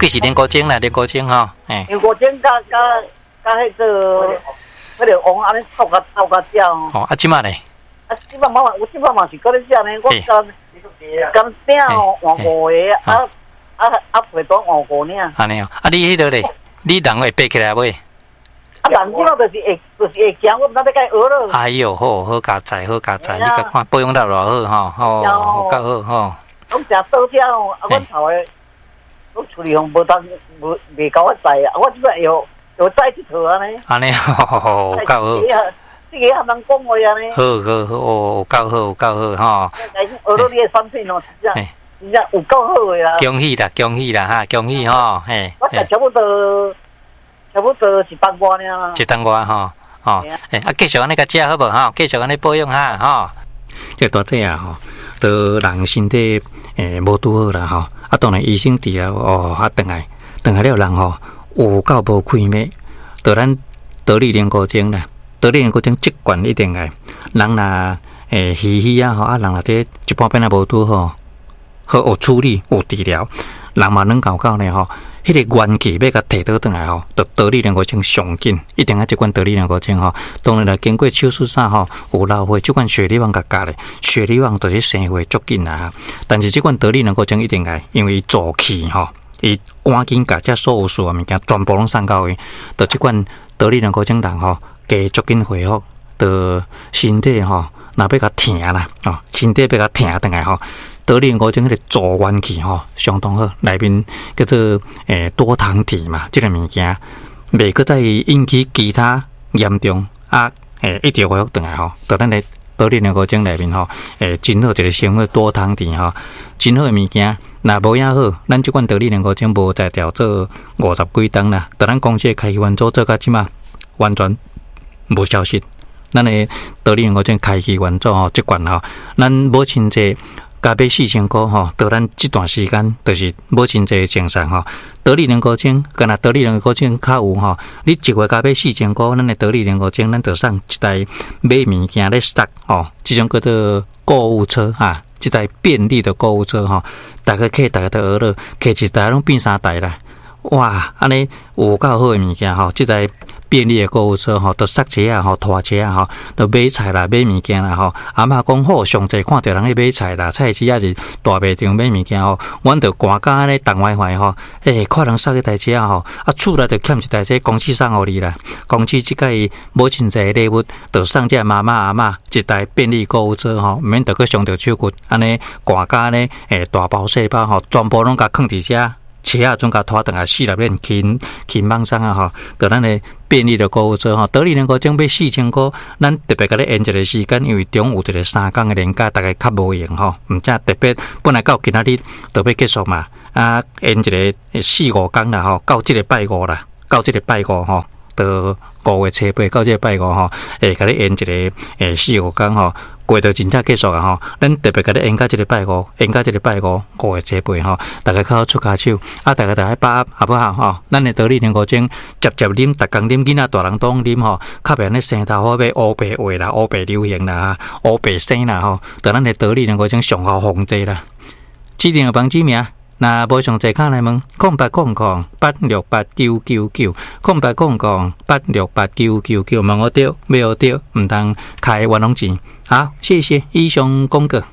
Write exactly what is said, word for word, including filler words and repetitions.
贵是莲果精啦，莲果精吼， 诶。莲果精加加加迄个，迄个王安尼炒甲炒甲焦。 哦，啊，即马咧？ 啊，即马嘛，有即马嘛是搁咧食呢，我干干饼换五个，啊啊啊，肥肠换五尔。 安尼哦，啊，你迄个咧，你人会爬起来袂？ 啊，人即马就是会，就是会行，我毋知要甲伊学咯。 哎哟，好好加载，好加载，你甲看保养得偌好吼，吼，够好吼。 我食倒车哦，啊，阮头诶，我处理方无当无未够我载啊，我即摆又又载一套安尼。 安尼吼，够好。 这个还能讲话安尼。 好好好，哦，够好，够好吼。 学到你诶产品哦，真正真正有够好诶啦。 恭喜啦，恭喜啦哈，恭喜吼，嘿。 我食差不多。差不多一百外尔啦， 一百外吼，吼，诶，啊，继续安尼甲食好无吼？继续安尼保养下吼。这大姐啊吼，都人身体诶无拄好啦吼，啊，当然医生治疗哦，啊，转来转来了人吼，有够无开咩？就咱得力莲果精啦，得力莲果精习惯一定诶，人若诶稀稀啊吼，啊，人若这一般变啊无拄好，好有处理有治疗，人嘛能搞到呢吼。迄个元气要甲提倒转来吼，得得力莲果精上紧，一定要即款得力莲果精吼。当然啦，经过手术啥吼，有老花，即款血力旺甲加咧，血力旺就是生活足紧啦。但是即款得力莲果精一定爱，因为助气吼，伊赶紧甲遮所有所有物件全部拢送到位。得即款得力莲果精人吼，加足紧恢复，得身体吼，若要甲疼啦，哦，身体要甲疼转来吼。得力莲果精迄个助元气吼相当好，内面叫做诶多糖体嘛，即、这个物件袂搁再引起其他严重啊诶一直恢复转来吼。在咱诶得力莲果精内面吼，诶真好一个成分多糖体吼，真好诶物件。若无影好，咱即款得力莲果精无在调做五十几档啦，在咱公司开机完做做到即嘛完全无消息。咱诶得力莲果精开机完做吼，即款吼，咱无亲者。加买四千块吼，到咱这段时间就是无真济精神吼。得力莲果精，干那得力莲果精较有吼，你一月加买四千块，咱的得力莲果精，咱就送一台买物件咧塞吼，这种叫做购物车哈，这台便利的购物车吼，大家客大家都学了，客一台拢变三台啦。哇，安尼有够好的物件吼，这台便利的购物车吼，都塞车啊吼，拖车啊吼，都买菜啦，买物件啦吼。阿嬷讲好，上济看到人咧买菜啦，菜市也是大卖场买物件吼，阮着赶到安尼动坏坏吼，诶，看人塞一台车吼，啊，厝内着欠一台车，公司送互你啦。公司即个无真济礼物，着送这妈妈阿嬷一台便利购物车吼，毋免着去伤着手骨，安尼赶到安尼诶大包小包吼，全部拢甲放伫遮。车啊，总甲拖等下四六链轻轻网上啊吼，到咱的便利的购物车吼，得力莲果精买四千块，咱特别甲你延一个时间，因为中有一个三天的年假，大概较无闲吼，毋则特别本来到今仔日就要结束嘛，啊延一个四五天啦吼，到即个拜五啦，到即个拜五吼，到五月初八到即个拜五吼，会甲你延一个诶四五天吼。过到真正结束啊吼，咱特别甲你演到即个拜五，演到即个拜五，五月初八吼，大家较好出骹手，啊，大家大家把握好不好吼？咱的得力莲果精，接接啉，逐工啉，囡仔大人都啉吼，较袂安尼生头好要乌白话啦，乌白流行啦，乌白生啦吼，就咱的得力莲果精上好防济啦。指定的房址名。那无上侪卡来问，空八空空八六八九九九，空八空空八六八九九九，问我对，没有对，唔通开冤枉钱。好，谢谢以上公告。